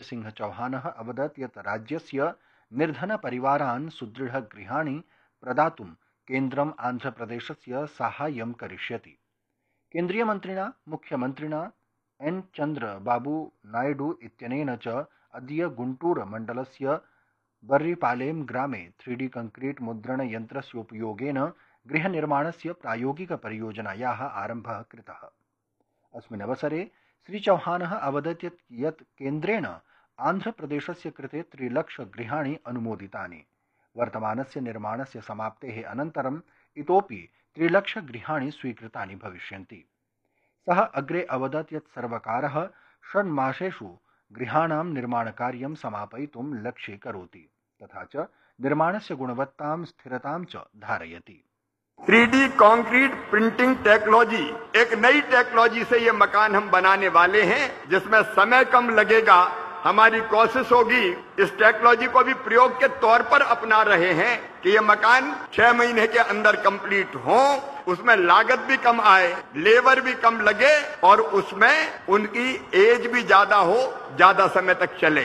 सिंह चौहानः अवदत् यत् राज्यस्य निर्धनपरिवारान् सुदृढगृहाणि प्रदातुं केन्द्रम् आन्ध्रप्रदेशस्य साहाय्यं करिष्यति। केन्द्रीयमन्त्रिणा मुख्यमन्त्रिणा एन् चन्द्रबाबू नायडू इत्यनेन च अद्य गुण्टूर मण्डलस्य बर्रीपालेम ग्रामे 3D कंक्रीट मुद्रणयन्त्रस्योपयोगेन गृहनिर्माणस्य प्रायोगिकपरियोजनायाः आरम्भः कृतः। अस्मिन् अवसरे श्रीचौहानः अवदत् यत् केन्द्रेण आन्ध्रप्रदेशस्य कृते 3 लाख गृहाणि अनुमोदितानि। वर्तमानस्य निर्माणस्य समाप्तेः अनन्तरम् इतोपि 3 लाख गृहाणि स्वीकृतानि भविष्यन्ति। सः अग्रे अवदत् यत् सर्वकारः 6 मासेषु गृहाणां निर्माणकार्यं समापयितुं लक्ष्ये करोति तथा च निर्माणस्य गुणवत्तां स्थिरतां च धारयति। 3D कंक्रीट प्रिंटिंग टेक्नोलॉजी एक नई टेक्नोलॉजी से ये मकान हम बनाने वाले हैं जिसमें समय कम लगेगा। हमारी कोशिश होगी इस टेक्नोलॉजी को भी प्रयोग के तौर पर अपना रहे हैं कि ये मकान 6 महीने के अंदर कंप्लीट हो, उसमें लागत भी कम आए, लेबर भी कम लगे और उसमें उनकी एज भी ज्यादा हो, ज्यादा समय तक चले।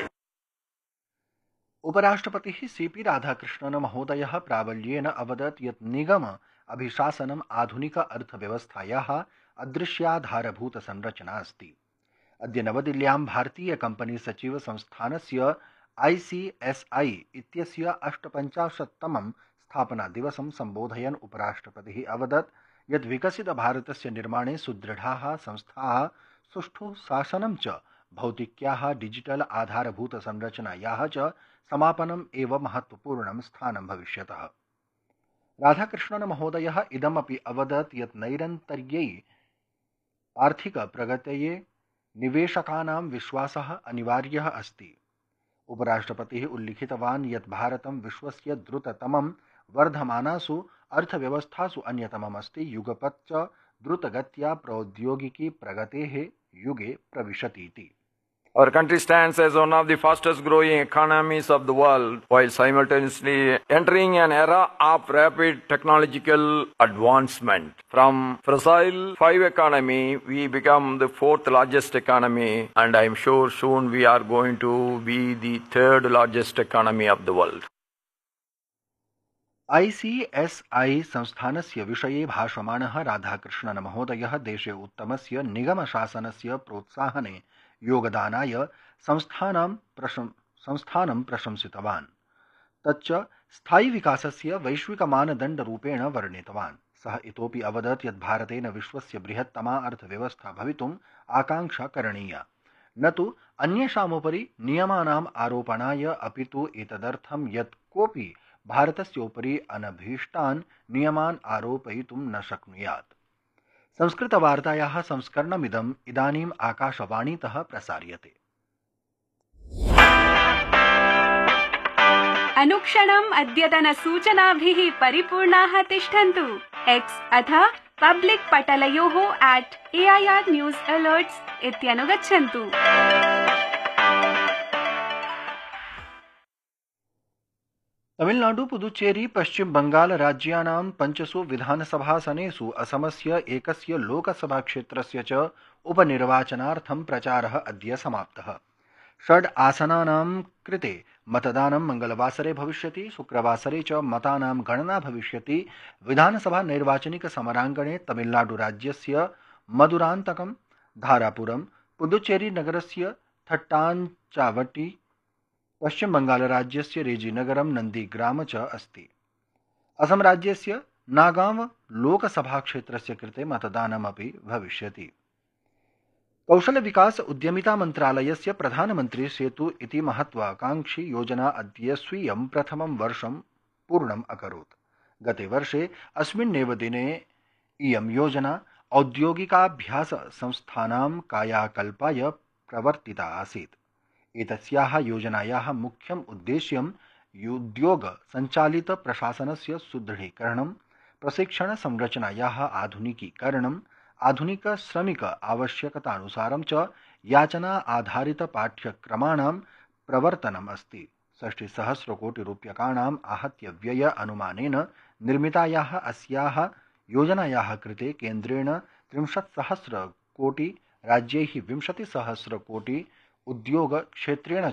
उपराष्ट्रपतिः सीपी राधाकृष्णन महोदयः प्राबल्येन अवदत् यत् निगम अभिशासनम् आधुनिक अर्थव्यवस्थायाः अदृश्याधारभूत संरचना अस्ति। अद्य नवदिल्ल्यां भारतीय कंपनी सचिव संस्थानस्य ICSI इत्यस्य 58तमं स्थापना दिवसं सम्बोधयन् उपराष्ट्रपतिः अवदत् यत् विकसित भारतस्य निर्माणे सुदृढाः संस्थाः, सुष्ठु शासनं च भौतिक्याः डिजिटल आधारभूत संरचनायाः च समापनम् एव महत्वपूर्णं स्थानं भविष्यतः। राधाकृष्णन महोदयः इदमपि अवदत् यत् नैरन्तर्यै आर्थिक प्रगतये निवेशकानां विश्वासः अनिवार्यः अस्ति। उपराष्ट्रपतिः उल्लिखितवान् यत् भारतं विश्वस्य द्रुततमं वर्धमानासु अर्थव्यवस्थासु अन्यतमम् अस्ति। युगपत् च द्रुतगत्या प्रौद्योगिकी प्रगतेः युगे प्रविशतीति। Our country stands as one of the fastest growing economies of the world while simultaneously entering an era of rapid technological advancement. From fossil fuel economy, we become the 4th largest economy, and I am sure soon we are going to be the 3rd largest economy of the world. ICSI संस्थानस्य विषये भाषमाणः राधाकृष्णन महोदयः देशे उत्तमस्य निगमशासनस्य प्रोत्साहने योगदानाय संस्थानं प्रशंसितवान्। तच्च स्थायी विकासस्य वैश्विकमानदण्डरूपेण वर्णितवान्। सः इतोपि अवदत् यत् भारतेन विश्वस्य बृहत्तमा अर्थव्यवस्था भवितुम् आकाङ्क्षा करणीया, न तु अन्येषामुपरि नियमानाम् आरोपणाय, अपि तु एतदर्थं यत् कोऽपि भारतस्योपरि अनभीष्टान् नियमान् आरोपयितुं न शक्नुयात्। संस्कृतवार्तायाः संस्करणमिदम् इदानीम् आकाशवाणीतः प्रसार्यते। अनुक्षणम् अद्यतनसूचनाभिः परिपूर्णाः तिष्ठन्तु। X अथ public पटलयोः @AIR News Alerts इत्यनुगच्छन्तु। Tamil Nadu, Puducherry, पश्चिम बंगाल राज्यानां 5 विधानसभासनेषु असमस्य एकस्य लोकसभाक्षेत्रस्य च उपनिर्वाचनार्थं प्रचारः अद्य समाप्तः। 6 आसनानां कृते मतदानं मंगलवासरे भविष्यति। शुक्रवासरे च मतानां गणना भविष्यति। विधानसभा नैर्वाचनिक समराङ्गणे तमिलनाडु राज्यस्य मदुरान्तकं, धारापुरं, पुदुचेरी नगरस्य थट्टाञ्चावटी, पश्चिम बंगाल राज्यस्य रेजीनगरं, नन्दीग्राम च अस्ति। असम राज्यस्य नागांव लोकसभाक्षेत्रस्य कृते मतदानमपि भविष्यति। कौशल विकास उद्यमिता मन्त्रालयस्य प्रधानमन्त्री सेतु इति महत्वाकांक्षी योजना अद्य स्वीयं प्रथमं वर्षं पूर्णम् अकरोत्। गते वर्षे अस्मिन्नेव दिने इयं योजना औद्योगिकाभ्यास संस्थानां कायाकल्पाय प्रवर्तिता आसीत्। एतस्याः योजनायाः मुख्यम् उद्देश्यम् उद्योग संचालित प्रशासनस्य सुदृढीकरणं, प्रशिक्षण संरचनायाः आधुनिकीकरणं, आधुनिक श्रमिक आवश्यकतानुसारं च याचना आधारित पाठ्यक्रमाणां प्रवर्तनम् अस्ति। 60 सहस्र कोटि रूप्यकाणाम् आहत्य व्यय अनुमानेन निर्मितायाः अस्याः योजनायाः कृते केन्द्रेण 30 सहस्र कोटि, राज्यैः 20 सहस्र कोटि, उद्योग क्षेत्रेण